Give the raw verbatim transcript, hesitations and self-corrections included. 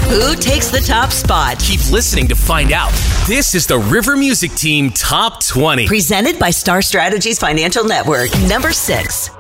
Who takes the top spot? Keep listening to find out. This is the River Music Team Top twenty. Presented by Star Strategies Financial Network. Number six.